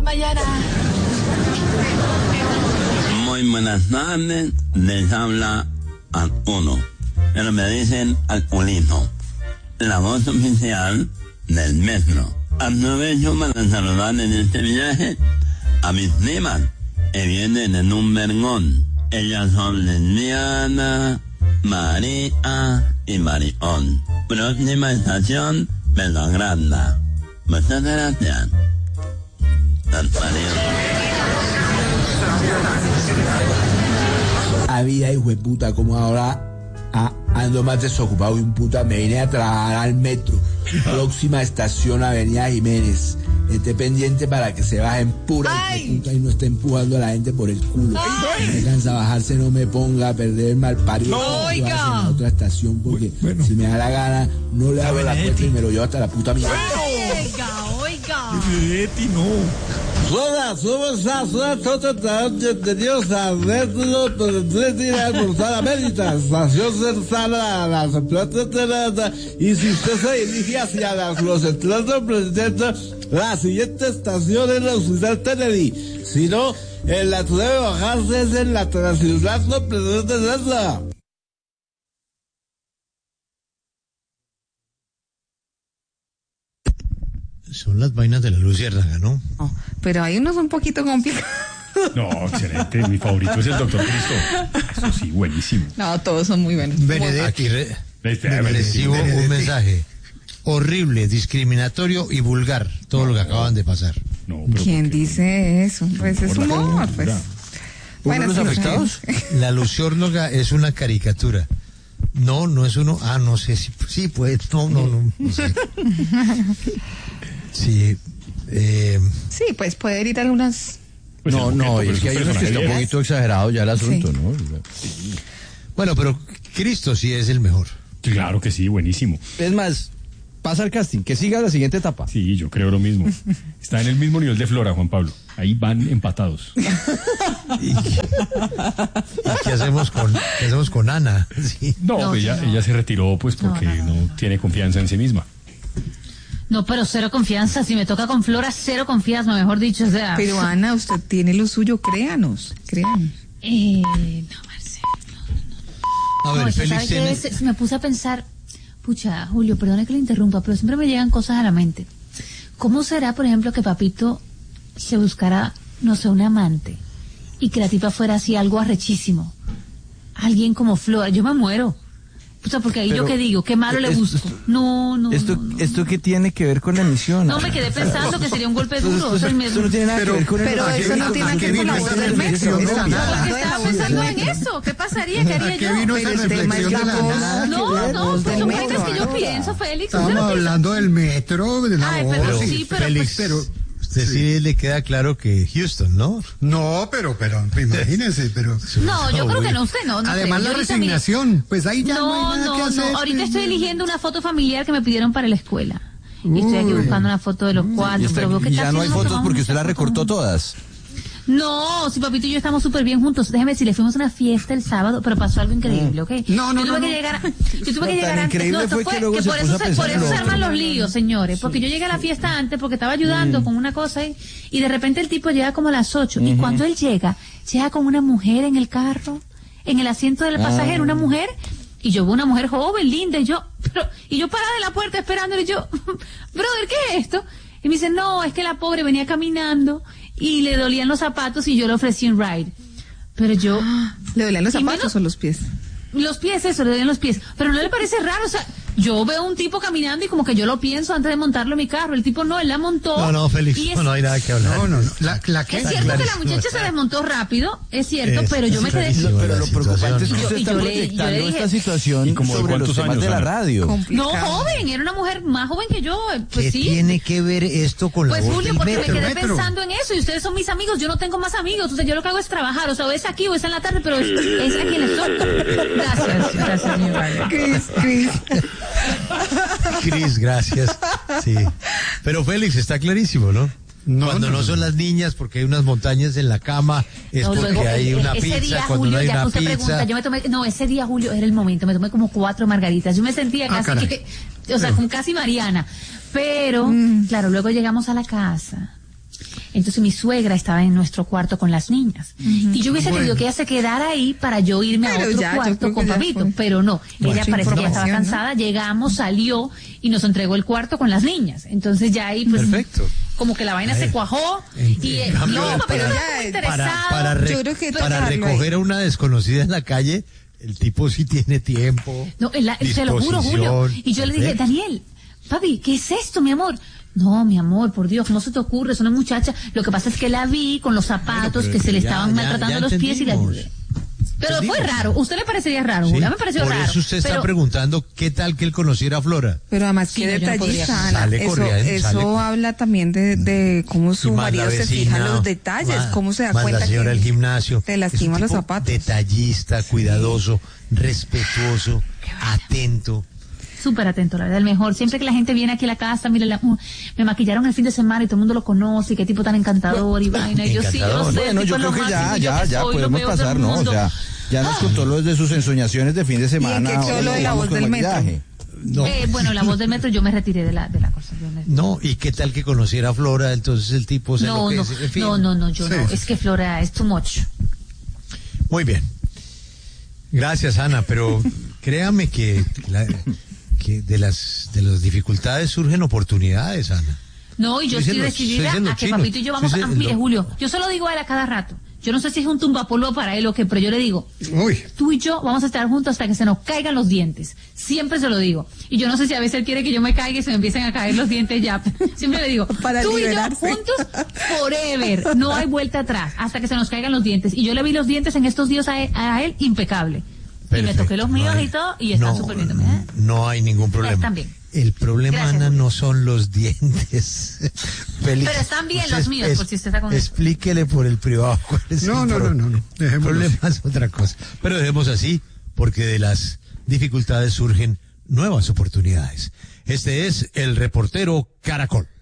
mañana. Muy buenas tardes, les habla Arturo, pero me dicen Arturito, la voz oficial del metro. Aprovecho para saludar en este viaje a mis primas que vienen en un vergón. Ellas son Liliana, María y Marión. Próxima estación, Belogranda. Muchas gracias. Había hijo de puta, como ahora ando más desocupado y un puta me vine a trabajar al metro. Próxima estación, Avenida Jiménez. Esté pendiente para que se bajen pura y no esté empujando a la gente por el culo. Si me cansa bajarse, no me ponga a perder el mal parido. Oiga. A otra estación, porque si me da la gana, no le hago la puerta y me lo llevo hasta la puta mierda. Oiga. Eti, no. Somos a verlo, ir a almorzar a Mérida, estación cercana a las plazas, y si usted se dirige hacia los entradas presidente, la siguiente estación es la ciudad Kennedy, si no, en la que debe bajarse es en la ciudad presidente de esa. Son las vainas de la luciérnaga, ¿no? No, pero hay unos un poquito complicados. No, excelente. Mi favorito es el Dr. Cristo. Eso sí, buenísimo. No, todos son muy buenos. Benedetti, recibo un mensaje horrible, discriminatorio y vulgar, todo lo que acaban de pasar. No, ¿Quién dice eso? Pues es humor, pues. ¿Uno los sí, afectados? La luciérnaga es una caricatura. No es uno. No sé si sí, pues, no sé. Sí. Sí, pues puede herir algunas. Pues es que hay unos que está un poquito exagerado ya el asunto, Sí. ¿no? Sí. Bueno, pero Cristo sí es el mejor. Claro que sí, buenísimo. Es más, pasa el casting, que siga la siguiente etapa. Sí, yo creo lo mismo. Está en el mismo nivel de Flora, Juan Pablo. Ahí van empatados. ¿Y qué hacemos con Ana? Sí. No, ella se retiró pues porque no tiene confianza en sí misma. No, pero cero confianza. Si me toca con Flora, cero confianza, mejor dicho. O sea. Pero Ana, usted tiene lo suyo, créanos. No, Marcelo. A ver, No, Félix ¿sabe tiene... qué es? Me puse a pensar, pucha, Julio, perdone que le interrumpa, pero siempre me llegan cosas a la mente. ¿Cómo será, por ejemplo, que Papito se buscara, no sé, un amante y que la tipa fuera así algo arrechísimo? Alguien como Flora, yo me muero. O sea, porque ahí Pero, yo qué digo, qué malo le busco. No. ¿Esto qué tiene que ver con la emisión? No, me quedé pensando que sería un golpe duro. O sea, Esto no tiene nada que ver con el... Pero eso no tiene que ver con la voz del metro. porque estaba pensando en eso. ¿Qué pasaría? ¿Qué haría yo? Pero el tema es la voz. No, pues son cosas que yo pienso, Félix. Estamos hablando del metro, de la voz. Pero sí, pero Félix, pues, usted sí le queda claro que Houston, ¿no? No, pero imagínese, pero... No, yo creo que no, usted no. Además sé, la yo ahorita, resignación, pues ahí ya no hay nada que hacer. No, ahorita estoy eligiendo una foto familiar que me pidieron para la escuela. Y estoy aquí buscando una foto de los cuatro, pero veo que ya casi no hay nos fotos tomamos porque usted muchas las recortó fotos. todas. No, si Papito y yo estamos súper bien juntos. Déjeme decir, le fuimos a una fiesta el sábado, pero pasó algo increíble, ¿ok? No. Yo tuve que llegar antes. increíble No, esto fue que luego se por puso eso a pensar por en eso lo se otro. arman los líos, señores. Porque yo llegué a la fiesta antes porque estaba ayudando con una cosa y de repente el tipo llega como a las 8. Y cuando él llega con una mujer en el carro, en el asiento del pasajero, una mujer. Y yo veo una mujer joven, linda, y yo parada en la puerta esperándole, y yo, brother, ¿qué es esto? Y me dice, no, es que la pobre venía caminando y le dolían los zapatos y yo le ofrecí un ride. Pero yo... ¿Le dolían los y zapatos o los pies? Los pies, eso, le dolían los pies. Pero no le parece raro, o sea, yo veo un tipo caminando y como que yo lo pienso antes de montarlo en mi carro. El tipo no, él la montó. No, Félix, y no hay nada que hablar. No. La que... es cierto que la muchacha se desmontó rápido, es cierto, pero yo me quedé... clarísimo. Pero lo preocupante es que ¿no? usted Y está yo le proyectando dije- esta situación ¿Y como de sobre los cuántos temas años, de la Ana? radio. No, Complicado. joven, era una mujer más joven que yo, pues ¿Qué sí. tiene que ver esto con la Pues voz Julio, del porque me metro? quedé pensando en eso y ustedes son mis amigos, yo no tengo más amigos, entonces yo lo que hago es trabajar, o sea, o es aquí o es en la tarde, pero es a quienes son. Gracias, señor Vargas. Cris, gracias. Sí. Pero Félix, está clarísimo, ¿no? Cuando no son las niñas porque hay unas montañas en la cama, es No, porque luego, hay una ese pizza, día, cuando Julio, no hay ya una que usted pizza. pregunta, yo me tomé, no, ese día, Julio, era el momento, me tomé como 4 margaritas, yo me sentía casi caray. o sea, como casi Mariana, pero, claro, luego llegamos a la casa, Entonces mi suegra estaba en nuestro cuarto con las niñas. Y yo hubiese querido que ella se quedara ahí para yo irme a otro cuarto con papito, pero no. Ella parecía que ya estaba cansada, llegamos, salió y nos entregó el cuarto con las niñas. Entonces ya ahí pues perfecto. Como que la vaina se cuajó y para recoger a una desconocida en la calle, el tipo sí tiene tiempo. No, te lo juro, Julio. Y yo le dije, Daniel, papi, ¿qué es esto, mi amor? No, mi amor, por Dios, ¿cómo se te ocurre? Es una muchacha. Lo que pasa es que la vi con los zapatos que se le estaban maltratando los pies y la ayudé. Pero fue raro. ¿Usted le parecería raro? Sí, a mí me pareció raro. Por eso usted está preguntando qué tal que él conociera a Flora. Pero además, qué detallista, Ana. Eso habla también de cómo su marido se fija en los detalles, cómo se da cuenta la señora que del gimnasio te lastima los zapatos. Detallista, cuidadoso, respetuoso, atento. Súper atento, la verdad, el mejor. Siempre que la gente viene aquí a la casa, mire, me maquillaron el fin de semana y todo el mundo lo conoce, qué tipo tan encantador y vaina. Y yo sí, yo sé. Bueno, yo creo que ya podemos pasar, ¿no? O sea, ya nos contó lo de sus ensoñaciones de fin de semana. ¿Y qué lo de la voz del metro? No. Bueno, la voz del metro, yo me retiré de la cosa. No, ¿y qué tal que conociera a Flora? Entonces el tipo se enloquece. En fin. No, yo no. Es que Flora es too much. Muy bien. Gracias, Ana, pero créame que de las dificultades surgen oportunidades, Ana. No, y yo estoy decidida a que papito y yo vamos a... Mire, Julio, yo se lo digo a él a cada rato. Yo no sé si es un tumbapolvo para él o qué, pero yo le digo, tú y yo vamos a estar juntos hasta que se nos caigan los dientes. Siempre se lo digo. Y yo no sé si a veces él quiere que yo me caiga y se me empiecen a caer los dientes ya. Siempre le digo, tú y yo juntos forever. No hay vuelta atrás hasta que se nos caigan los dientes. Y yo le vi los dientes en estos días a él impecable. Perfecto. Y me toqué los míos y todo y están súper bien. No hay ningún problema. Están bien. El problema, Gracias, Ana, no son los dientes. Pero están bien los míos, por si usted está con eso. Explíquele por el privado cuál es No. El problema es otra cosa. Pero dejemos así, porque de las dificultades surgen nuevas oportunidades. Este es el reportero Caracol.